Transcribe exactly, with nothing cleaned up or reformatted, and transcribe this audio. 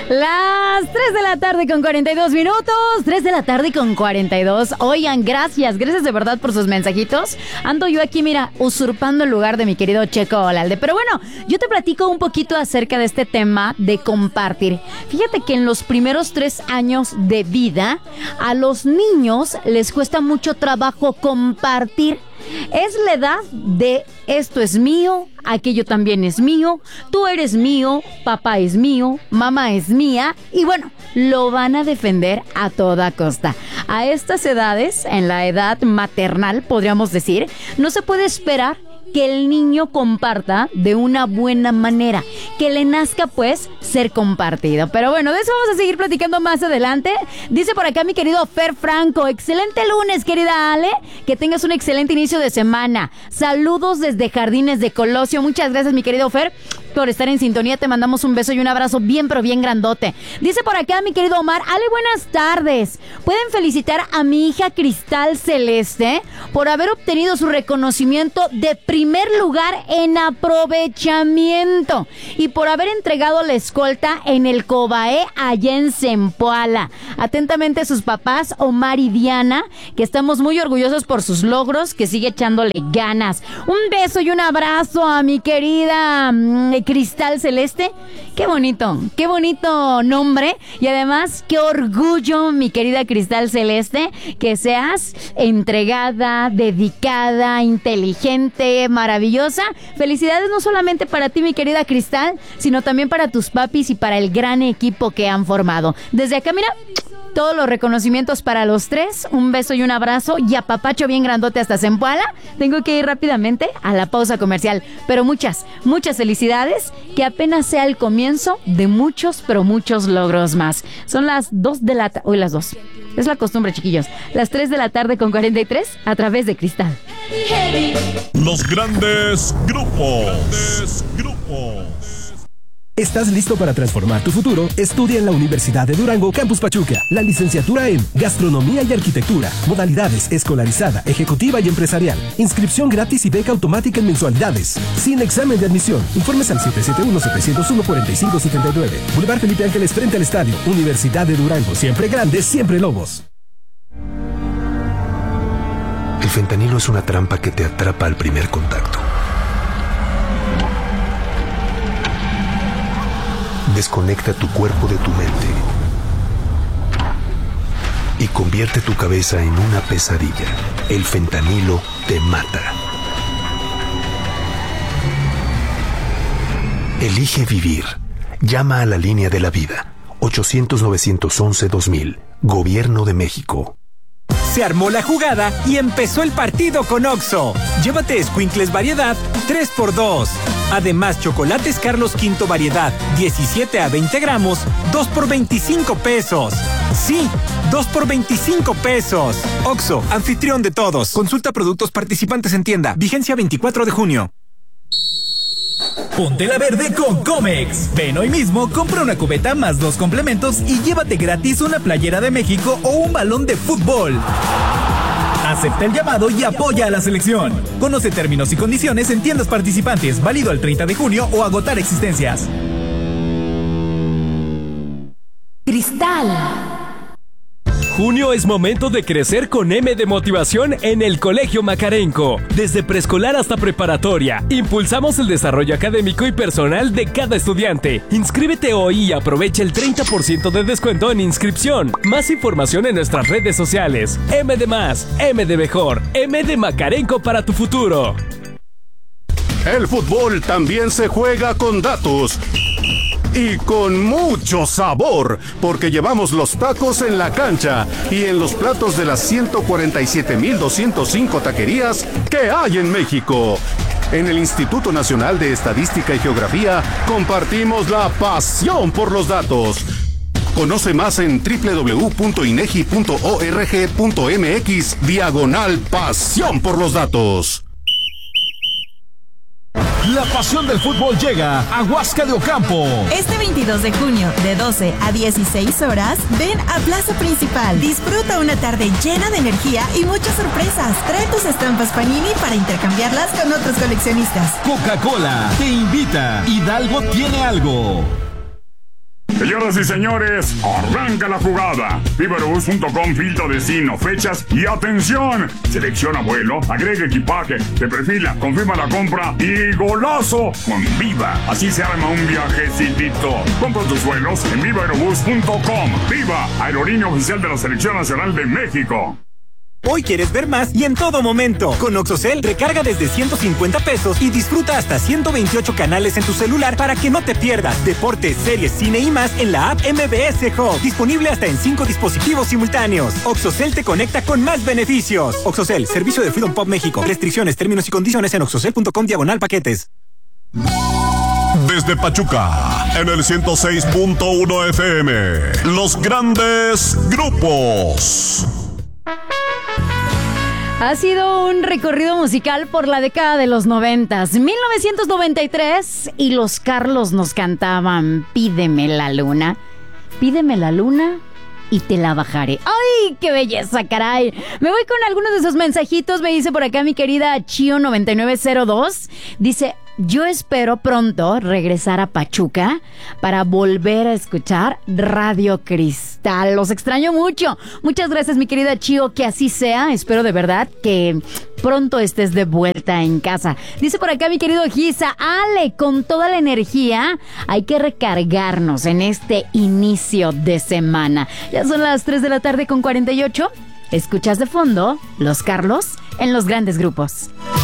Las tres de la tarde con cuarenta y dos minutos. tres de la tarde con cuarenta y dos. Oigan, gracias, gracias de verdad por sus mensajitos. Ando yo aquí, mira, usurpando el lugar de mi querido Checo Olalde. Pero bueno, yo te platico un poquito acerca de este tema de compartir. Fíjate que en los primeros tres años de vida, a los niños les cuesta mucho trabajo compartir. Es la edad de esto es mío, aquello también es mío, tú eres mío, papá es mío, mamá es mía y bueno, lo van a defender a toda costa. A estas edades, en la edad maternal, podríamos decir, no se puede esperar que el niño comparta de una buena manera, que le nazca pues ser compartido. Pero bueno, de eso vamos a seguir platicando más adelante. Dice por acá mi querido Fer Franco, excelente lunes, querida Ale, que tengas un excelente inicio de semana. Saludos desde Jardines de Colosio. Muchas gracias, mi querido Fer, por estar en sintonía. Te mandamos un beso y un abrazo bien, pero bien grandote. Dice por acá mi querido Omar, Ale, buenas tardes. ¿Pueden felicitar a mi hija Cristal Celeste por haber obtenido su reconocimiento de primer lugar en aprovechamiento y por haber entregado la escolta en el Cobae allá en Zempoala? Atentamente sus papás, Omar y Diana, que estamos muy orgullosos por sus logros, que sigue echándole ganas. Un beso y un abrazo a mi querida mmm, Cristal Celeste. Qué bonito, qué bonito nombre y además qué orgullo, mi querida Cristal Celeste, que seas entregada, dedicada, inteligente, maravillosa. Felicidades no solamente para ti, mi querida Cristal, sino también para tus papis y para el gran equipo que han formado. Desde acá, mira, todos los reconocimientos para los tres. Un beso y un abrazo y apapacho bien grandote hasta Zempoala. Tengo que ir rápidamente a la pausa comercial, pero muchas, muchas felicidades, que apenas sea el comienzo de muchos, pero muchos logros más. Son las dos de la tarde, hoy las dos, es la costumbre, chiquillos. Las tres de la tarde con cuarenta y tres a través de Cristal. Los grandes grupos. Grandes grupos. ¿Estás listo para transformar tu futuro? Estudia en la Universidad de Durango, Campus Pachuca. La licenciatura en Gastronomía y Arquitectura. Modalidades escolarizada, ejecutiva y empresarial. Inscripción gratis y beca automática en mensualidades. Sin examen de admisión. Informes al siete siete uno, siete cero uno, cuatro cinco siete nueve. Boulevard Felipe Ángeles frente al estadio. Universidad de Durango. Siempre grandes, siempre lobos. El fentanilo es una trampa que te atrapa al primer contacto. Desconecta tu cuerpo de tu mente y convierte tu cabeza en una pesadilla. El fentanilo te mata. Elige vivir. Llama a la línea de la vida. ochocientos, novecientos once, dos mil. Gobierno de México. Se armó la jugada y empezó el partido con Oxxo. Llévate escuincles variedad tres por dos. Además, chocolates Carlos Quinto variedad diecisiete a veinte gramos, dos por veinticinco pesos. Sí, dos por veinticinco pesos. Oxxo, anfitrión de todos. Consulta productos participantes en tienda. Vigencia veinticuatro de junio. Ponte la verde con Comex. Ven hoy mismo, compra una cubeta más dos complementos y llévate gratis una playera de México o un balón de fútbol. Acepta el llamado y apoya a la selección. Conoce términos y condiciones en tiendas participantes. Válido al treinta de junio o agotar existencias. Cristal. Junio es momento de crecer con M de Motivación en el Colegio Macarenco. Desde preescolar hasta preparatoria, impulsamos el desarrollo académico y personal de cada estudiante. Inscríbete hoy y aprovecha el treinta por ciento de descuento en inscripción. Más información en nuestras redes sociales. M de más, M de mejor, M de Macarenco para tu futuro. El fútbol también se juega con datos. Y con mucho sabor, porque llevamos los tacos en la cancha y en los platos de las ciento cuarenta y siete mil doscientos cinco taquerías que hay en México. En el Instituto Nacional de Estadística y Geografía compartimos la pasión por los datos. Conoce más en doble u doble u doble u punto inegi punto org punto mx diagonal pasión por los datos. La pasión del fútbol llega a Huasca de Ocampo. Este veintidós de junio, de doce a dieciséis horas, ven a Plaza Principal. Disfruta una tarde llena de energía y muchas sorpresas. Trae tus estampas Panini para intercambiarlas con otros coleccionistas. Coca-Cola te invita. Hidalgo tiene algo. Señoras y señores, arranca la jugada. Viva Aerobús punto com filtra destino, fechas y atención. Selecciona vuelo, agrega equipaje, te perfila, confirma la compra y golazo con Viva. Así se arma un viajecitito. Compra tus vuelos en Viva Aerobús punto com. Viva, aerolínea oficial de la Selección Nacional de México. Hoy quieres ver más y en todo momento. Con Oxocel, recarga desde ciento cincuenta pesos y disfruta hasta ciento veintiocho canales en tu celular para que no te pierdas deportes, series, cine y más en la app M B S Hub. Disponible hasta en cinco dispositivos simultáneos. Oxocel te conecta con más beneficios. Oxocel, servicio de Freedom Pop México. Restricciones, términos y condiciones en oxocel punto com diagonal paquetes. Desde Pachuca, en el ciento seis punto uno F M, los grandes grupos. Ha sido un recorrido musical por la década de los noventas, mil novecientos noventa y tres, y los Carlos nos cantaban Pídeme la luna, pídeme la luna y te la bajaré. ¡Ay, qué belleza, caray! Me voy con algunos de esos mensajitos. Me dice por acá mi querida Chio noventa y nueve cero dos, dice... Yo espero pronto regresar a Pachuca para volver a escuchar Radio Cristal. Los extraño mucho. Muchas gracias, mi querida Chio, que así sea. Espero de verdad que pronto estés de vuelta en casa. Dice por acá mi querido Giza, Ale, con toda la energía hay que recargarnos en este inicio de semana. Ya son las tres de la tarde con cuarenta y ocho. Escuchas de fondo Los Carlos en los grandes grupos.